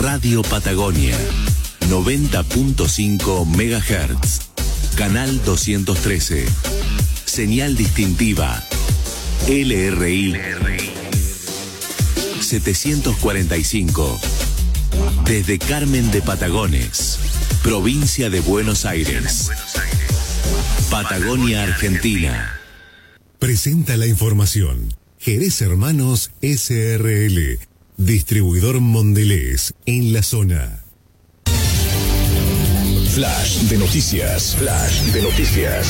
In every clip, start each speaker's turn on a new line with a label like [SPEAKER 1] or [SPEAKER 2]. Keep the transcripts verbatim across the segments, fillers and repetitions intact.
[SPEAKER 1] Radio Patagonia, noventa punto cinco megahertz. Canal doscientos trece. Señal distintiva. L R I setecientos cuarenta y cinco. Desde Carmen de Patagones, provincia de Buenos Aires. Patagonia, Argentina.
[SPEAKER 2] Presenta la información. Jerez Hermanos S R L, distribuidor Mondelez en la zona.
[SPEAKER 3] Flash de noticias. Flash de noticias.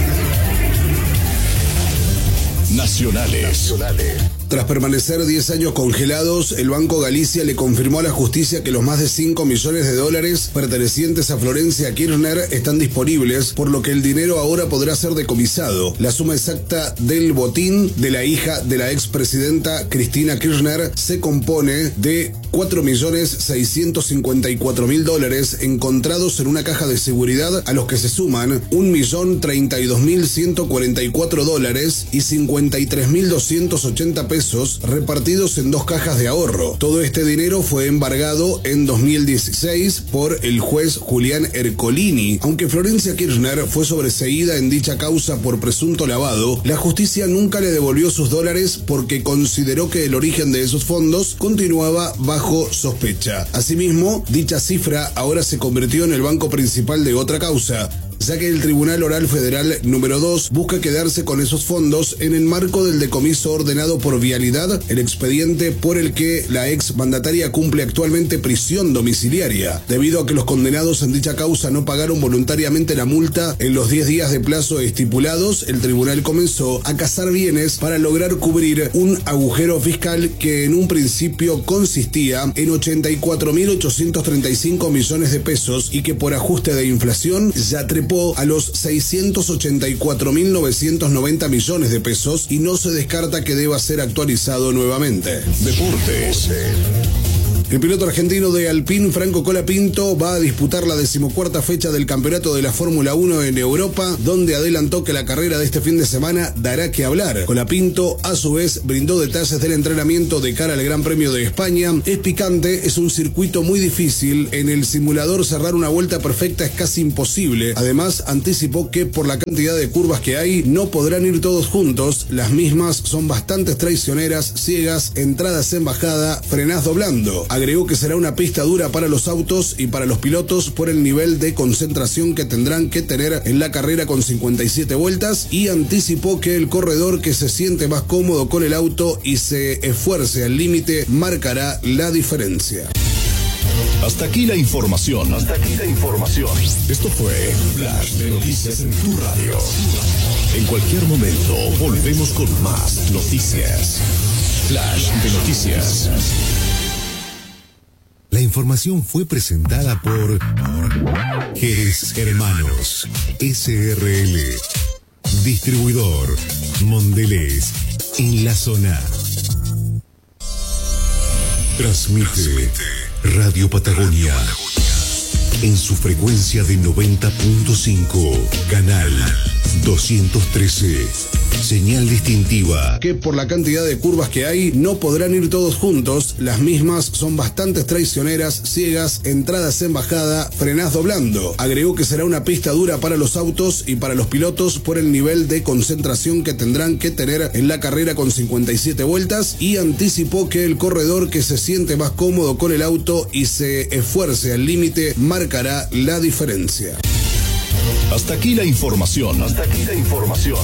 [SPEAKER 3] Nacionales. Nacionales.
[SPEAKER 4] Tras permanecer diez años congelados, el Banco Galicia le confirmó a la justicia que los más de cinco millones de dólares pertenecientes a Florencia Kirchner están disponibles, por lo que el dinero ahora podrá ser decomisado. La suma exacta del botín de la hija de la expresidenta Cristina Kirchner se compone de cuatro millones seiscientos cincuenta y cuatro mil dólares encontrados en una caja de seguridad, a los que se suman un millón treinta y dos mil ciento cuarenta y cuatro dólares y cincuenta y tres mil doscientos ochenta pesos repartidos en dos cajas de ahorro. Todo este dinero fue embargado en dos mil dieciséis por el juez Julián Ercolini. Aunque Florencia Kirchner fue sobreseída en dicha causa por presunto lavado, la justicia nunca le devolvió sus dólares porque consideró que el origen de esos fondos continuaba bajo sospecha. Asimismo, dicha cifra ahora se convirtió en el banco principal de otra causa, ya que el Tribunal Oral Federal número dos busca quedarse con esos fondos en el marco del decomiso ordenado por Vialidad, el expediente por el que la ex mandataria cumple actualmente prisión domiciliaria. Debido a que los condenados en dicha causa no pagaron voluntariamente la multa en los diez días de plazo estipulados, el tribunal comenzó a cazar bienes para lograr cubrir un agujero fiscal que en un principio consistía en ochenta y cuatro mil ochocientos treinta y cinco millones de pesos y que por ajuste de inflación ya trepó a los seiscientos ochenta y cuatro mil novecientos noventa millones de pesos y no se descarta que deba ser actualizado nuevamente.
[SPEAKER 3] Deportes.
[SPEAKER 4] El piloto argentino de Alpine, Franco Colapinto, va a disputar la decimocuarta fecha del campeonato de la Fórmula uno en Europa, donde adelantó que la carrera de este fin de semana dará que hablar. Colapinto, a su vez, brindó detalles del entrenamiento de cara al Gran Premio de España. Es picante, es un circuito muy difícil. En el simulador cerrar una vuelta perfecta es casi imposible. Además, anticipó que por la cantidad de curvas que hay, no podrán ir todos juntos. Las mismas son bastante traicioneras, ciegas, entradas en bajada, frenás doblando. Agregó que será una pista dura para los autos y para los pilotos por el nivel de concentración que tendrán que tener en la carrera con cincuenta y siete vueltas, y anticipó que el corredor que se siente más cómodo con el auto y se esfuerce al límite marcará la diferencia.
[SPEAKER 3] Hasta aquí la información. Hasta aquí la información. Esto fue Flash de Noticias en tu radio. En cualquier momento volvemos con más noticias. Flash de Noticias.
[SPEAKER 2] La información fue presentada por Jerez Hermanos S R L, distribuidor Mondelez en la zona. Transmite Radio Patagonia en su frecuencia de noventa punto cinco, canal doscientos trece. Señal distintiva.
[SPEAKER 4] Que por la cantidad de curvas que hay, no podrán ir todos juntos. Las mismas son bastante traicioneras, ciegas, entradas en bajada, frenás doblando. Agregó que será una pista dura para los autos y para los pilotos por el nivel de concentración que tendrán que tener en la carrera con cincuenta y siete vueltas, y anticipó que el corredor que se siente más cómodo con el auto y se esfuerce al límite marcará la diferencia.
[SPEAKER 3] Hasta aquí la información. Hasta aquí la información.